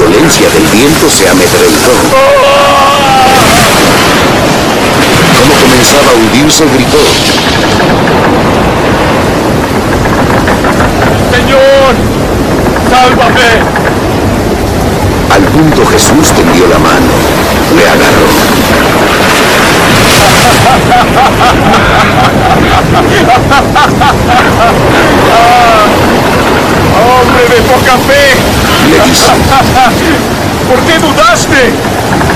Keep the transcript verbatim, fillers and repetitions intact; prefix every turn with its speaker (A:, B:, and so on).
A: violencia del viento se amedrentó. Como comenzaba a hundirse, gritó:
B: ¡Señor! ¡Sálvame!
A: Al punto Jesús tendió la mano, le agarró.
B: ¡Hombre de poca fe!
A: Le dice:
B: ¿Por qué dudaste?